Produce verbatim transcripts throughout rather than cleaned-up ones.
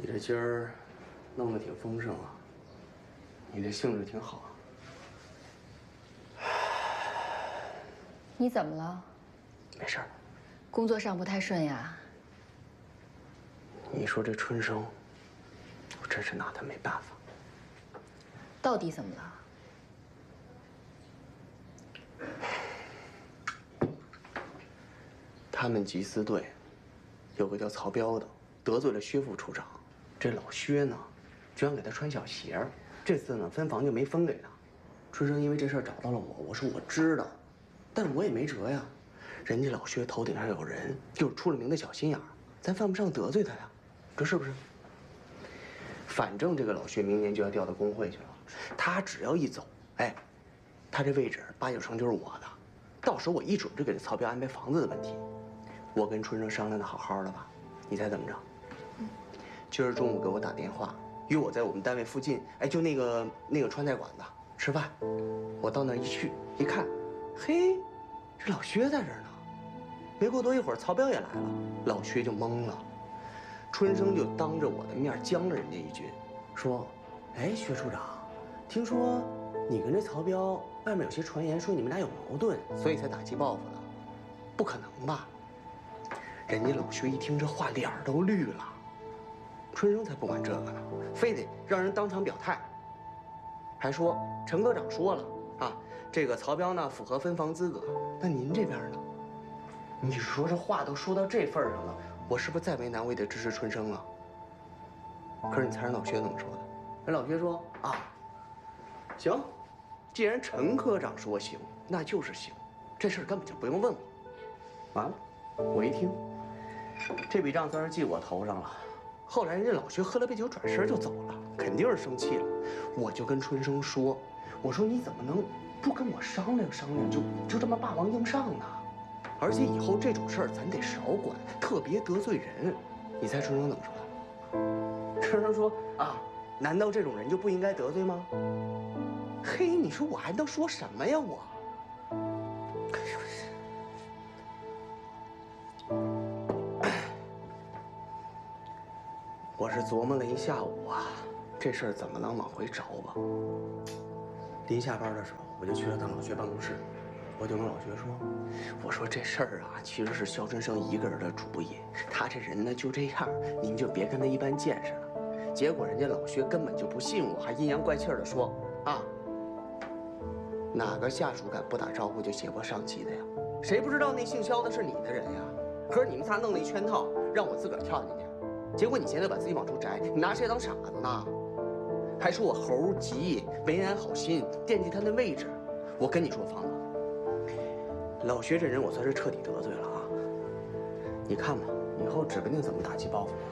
你这今儿弄得挺丰盛啊，你这兴致挺好啊。 你怎么了？ 没事儿。 工作上不太顺呀？ 你说这春生，我真是拿他没办法。 到底怎么了？ 他们缉私队有个叫曹彪的，得罪了薛副处长。这老薛呢，就想给他穿小鞋儿。这次呢，分房就没分给他。春生因为这事儿找到了我，我说我知道，但是我也没辙呀。人家老薛头顶上有人，就是出了名的小心眼儿，咱犯不上得罪他呀，这是不是？反正这个老薛明年就要调到工会去了，他只要一走，哎，他这位置八九成就是我的。到时候我一准就给这曹彪安排房子的问题。 我跟春生商量的好好的吧，你猜怎么着？嗯，今儿中午给我打电话，约我在我们单位附近，哎，就那个那个川菜馆子吃饭。我到那儿一去一看，嘿，这老薛在这儿呢。没过多一会儿，曹彪也来了，老薛就懵了。春生就当着我的面将了人家一军，说：“哎，薛处长，听说你跟这曹彪外面有些传言说你们俩有矛盾，所以才打击报复的，不可能吧？” 人家老薛一听这话，脸儿都绿了。春生才不管这个呢，非得让人当场表态，还说陈科长说了啊，这个曹彪呢符合分房资格。那您这边呢？你说这话都说到这份儿上了，我是不是再为难我也得支持春生啊？可是你猜人老薛怎么说的？人老薛说啊，行，既然陈科长说行，那就是行，这事儿根本就不用问我。完了，我一听。 这笔账算是记我头上了。后来人家老薛喝了杯酒，转身就走了，肯定是生气了。我就跟春生说：“我说你怎么能不跟我商量商量，就就这么霸王硬上呢？而且以后这种事儿咱得少管，特别得罪人。”你猜春生怎么说的？春生说：“啊，难道这种人就不应该得罪吗？”嘿，你说我还能说什么呀我？ 我是琢磨了一下午啊，这事儿怎么能往回找吧？临下班的时候，我就去了趟老薛办公室，我就跟老薛说：“我说这事儿啊，其实是肖春生一个人的主意，他这人呢就这样，你们就别跟他一般见识了。”结果人家老薛根本就不信我，还阴阳怪气的说：“啊，哪个下属敢不打招呼就胁迫上级的呀？谁不知道那姓肖的是你的人呀？可是你们仨弄了一圈套，让我自个儿跳进去。” 结果你现在把自己往出摘，你拿谁当傻子呢？还说我猴急，为人好心，惦记他那位置。我跟你说，芳子，老薛这人我算是彻底得罪了啊！你看吧，以后指不定怎么打击报复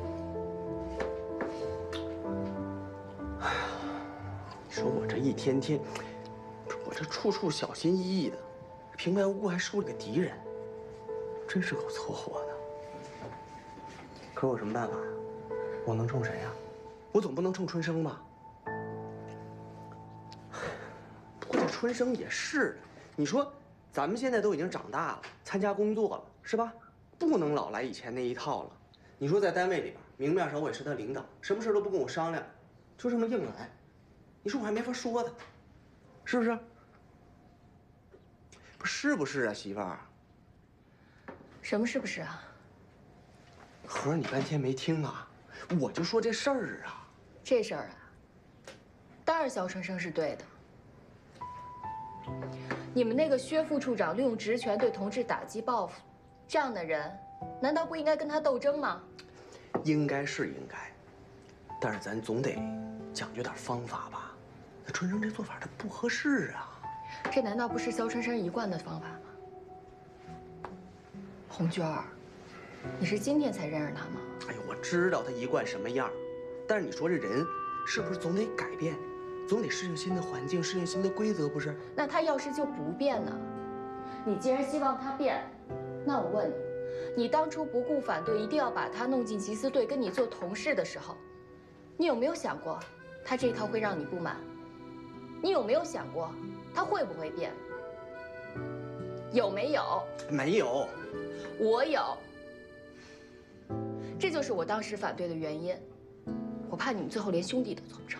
我。哎呀，你说我这一天天，我这处处小心翼翼的，平白无故还收了个敌人，真是够凑合的。 可我有什么办法呀？我能冲谁呀？我总不能冲春生吧？不过这春生也是，你说咱们现在都已经长大了，参加工作了，是吧？不能老来以前那一套了。你说在单位里边，明面上我也是他领导，什么事都不跟我商量，就这么硬来，你说我还没法说他，是不是？不是不是啊，媳妇儿？ 什么是不是啊？ 合着你半天没听啊？我就说这事儿啊， 这事儿啊，当然肖春生是对的。你们那个薛副处长利用职权对同志打击报复，这样的人，难道不应该跟他斗争吗？ 应该是应该，但是咱总得讲究点方法吧？那春生这做法他不合适啊。 这难道不是肖春生一贯的方法吗？红娟儿。 你是今天才认识他吗？ 哎呦，我知道他一贯什么样，但是你说这人是不是总得改变，总得适应新的环境，适应新的规则，不是？ 那他要是就不变呢？你既然希望他变，那我问你，你当初不顾反对，一定要把他弄进缉私队，跟你做同事的时候，你有没有想过，他这一套会让你不满？你有没有想过，他会不会变？有没有？ 没有， 我有。 这就是我当时反对的原因。 我怕你们最后连兄弟都做不成。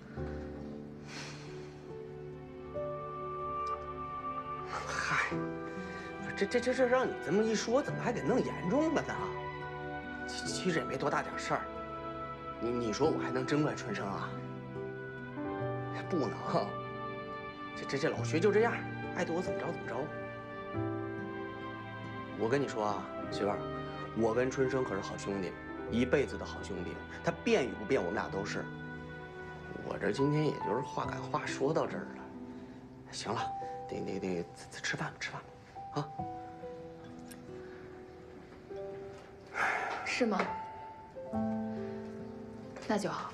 嗨，这这这这让你这么一说，怎么还给弄严重了呢？其其实也没多大点事儿。你你说我还能真怪春生啊？不能，这这这老薛就这样，爱对我怎么着怎么着。我跟你说啊，媳妇儿，我跟春生可是好兄弟，一辈子的好兄弟。他变与不变，我们俩都是。我这今天也就是话赶话说到这儿了。行了，得得得，吃饭吧，吃饭吧，啊。 是吗？那就好。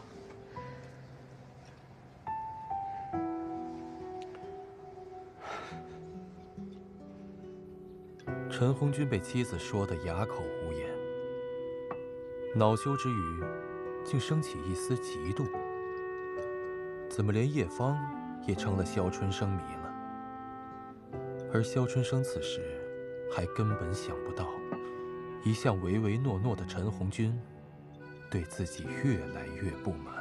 陈红军被妻子说得哑口无言，恼羞之余，竟升起一丝嫉妒。怎么连叶芳也成了萧春生迷了？而萧春生此时还根本想不到，一向唯唯诺诺的陈红军，对自己越来越不满。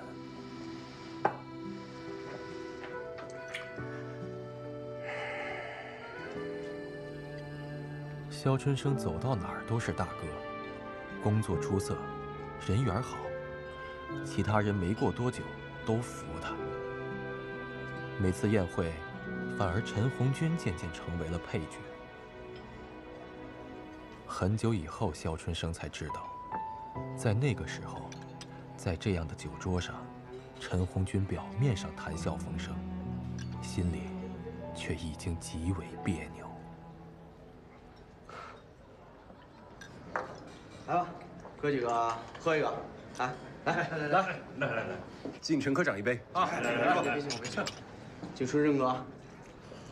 萧春生走到哪儿都是大哥，工作出色，人缘好，其他人没过多久都服他。每次宴会，反而陈红军渐渐成为了配角。很久以后，萧春生才知道，在那个时候，在这样的酒桌上，陈红军表面上谈笑风生，心里却已经极为别扭。 来吧，哥几个喝一个，来来来来来来来来来，敬陈科长一杯啊！ 别别别别别，敬春生哥